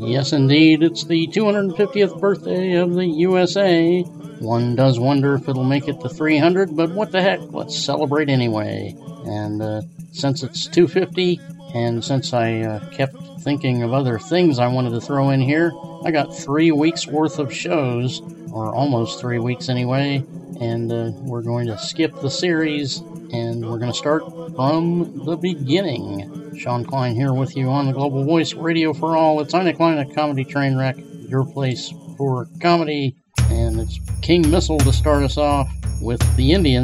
Yes, indeed, it's the 250th birthday of the USA. One does wonder if it'll make it to 300, but what the heck, let's celebrate anyway. And since it's 250, and since I kept thinking of other things I wanted to throw in here, I got 3 weeks worth of shows, or almost 3 weeks anyway, and we're going to skip the series, and we're going to start from the beginning. Sean Klein here with you on the Global Voice Radio for All. It's Ina Klein at Comedy Trainwreck, your place for comedy, and it's King Missile to start us off with The Indians.